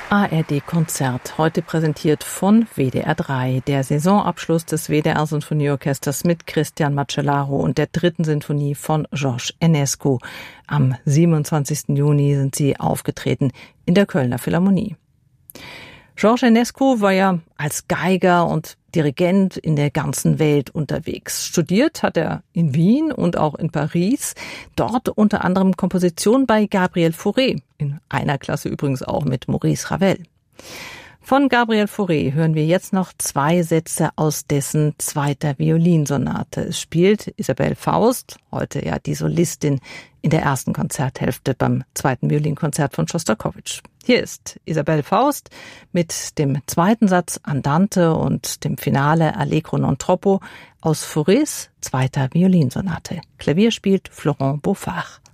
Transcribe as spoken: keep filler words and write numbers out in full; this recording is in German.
A R D-Konzert, heute präsentiert von W D R drei. Der Saisonabschluss des W D R-Sinfonieorchesters mit Cristian Macellaro und der dritten Sinfonie von Georges Enescu. Am siebenundzwanzigsten Juni sind sie aufgetreten in der Kölner Philharmonie. Georges Enescu war ja als Geiger und Dirigent in der ganzen Welt unterwegs. Studiert hat er in Wien und auch in Paris. Dort unter anderem Komposition bei Gabriel Fauré. In einer Klasse übrigens auch mit Maurice Ravel. Von Gabriel Fauré hören wir jetzt noch zwei Sätze aus dessen zweiter Violinsonate. Es spielt Isabelle Faust, heute ja die Solistin in der ersten Konzerthälfte beim zweiten Violinkonzert von Schostakowitsch. Hier ist Isabelle Faust mit dem zweiten Satz Andante und dem Finale Allegro non troppo aus Faurés zweiter Violinsonate. Klavier spielt Florent Beaufard.